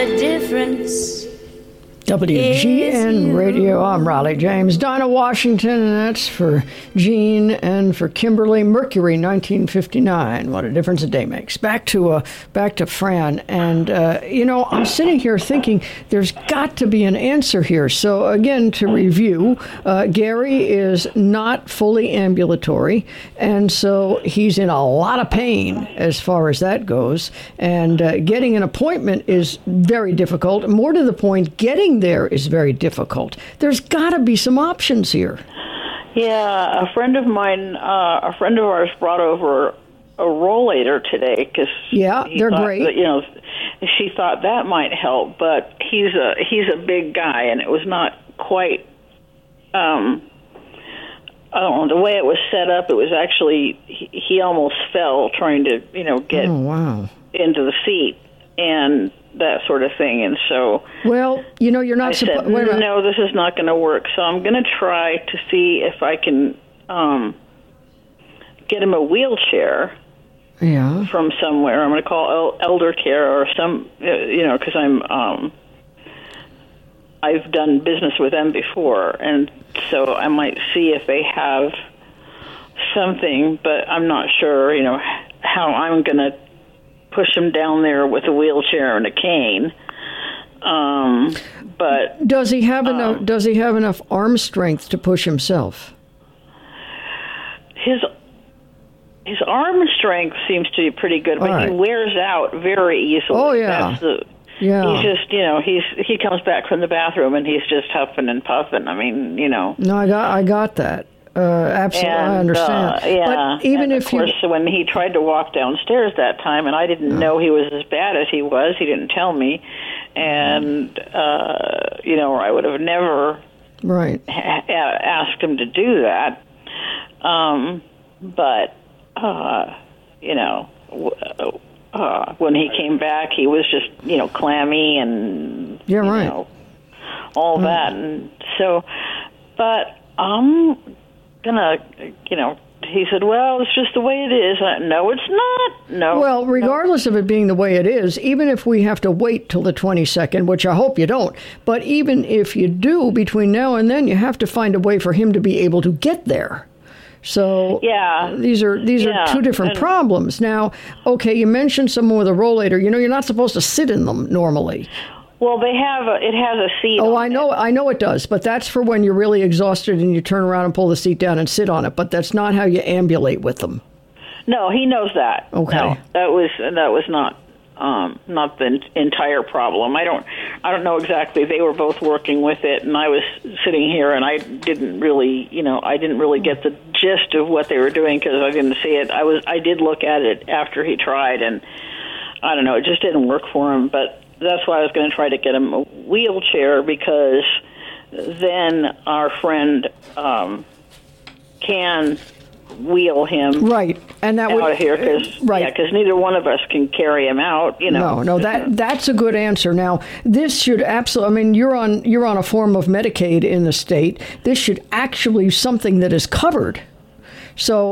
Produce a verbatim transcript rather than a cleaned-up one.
the difference. W G N Radio, I'm Riley James. Dinah Washington, and that's for Gene and for Kimberly. Mercury, nineteen fifty-nine. What a difference a day makes. Back to uh, back to Fran, and uh, you know, I'm sitting here thinking there's got to be an answer here. So again, to review, uh, Gary is not fully ambulatory, and so he's in a lot of pain as far as that goes. And uh, getting an appointment is very difficult. More to the point, getting there is very difficult. There's got to be some options here. Yeah, a friend of mine, uh, a friend of ours brought over a rollator today because yeah, they're great. That, you know, she thought that might help, but he's a he's a big guy, and it was not quite. Um, I don't know, the way it was set up. It was actually he, he almost fell trying to you know get oh, wow. into the seat and that sort of thing, and so well, you know, you're not supposed. No, this is not going to work. So I'm going to try to see if I can um, get him a wheelchair. Yeah. From somewhere. I'm going to call Elder Care or some, you know, because I'm um, I've done business with them before, and so I might see if they have something, but I'm not sure, you know, how I'm going to push him down there with a wheelchair and a cane. Um, but does he have um, enough? Does he have enough arm strength to push himself? His his arm strength seems to be pretty good, but right. he wears out very easily. Oh yeah, That's the, yeah. He's just, you know, he's he comes back from the bathroom and he's just huffing and puffing. I mean, you know. No, I got I got that. Uh, absolutely, and, I understand. Uh, yeah, but even and if of course, you... when he tried to walk downstairs that time, and I didn't no. know he was as bad as he was, he didn't tell me, and uh, you know, I would have never right ha- asked him to do that. Um, but uh, you know, uh, when he came back, he was just you know clammy and yeah, you right, know, all right. that, and so, but um. gonna, you know, he said, well, it's just the way it is. Uh, no, it's not. No. Well, regardless no. of it being the way it is, even if we have to wait till the twenty-second, which I hope you don't, but even if you do between now and then, you have to find a way for him to be able to get there. So yeah, these are these yeah. are two different and, problems. Now, okay, you mentioned someone with a rollator. You know, you're not supposed to sit in them normally. Well, they have a, it has a seat. Oh, on I know, it. I know it does, but that's for when you're really exhausted and you turn around and pull the seat down and sit on it. But that's not how you ambulate with them. No, he knows that. Okay, no, that was that was not um, not the entire problem. I don't I don't know exactly. They were both working with it, and I was sitting here, and I didn't really, you know, I didn't really get the gist of what they were doing because I didn't see it. I was I did look at it after he tried, and I don't know, it just didn't work for him, but. That's why I was going to try to get him a wheelchair because then our friend um, can wheel him right, and that out would, of here because right. yeah, because neither one of us can carry him out. You know, no, no, that that's a good answer. Now, this should absolutely. I mean, you're on you're on a form of Medicaid in the state. This should actually be something that is covered. So.